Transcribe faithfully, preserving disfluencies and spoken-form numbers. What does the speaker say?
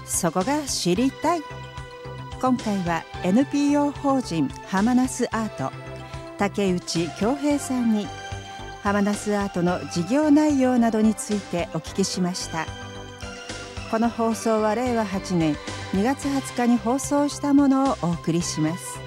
そこが知りたい。今回は エヌピーオー 法人ハマナスアート竹内恭平さんにハマナスアートの事業内容などについてお聞きしました。この放送はれいわはちねんにがつはつかに放送したものをお送りします。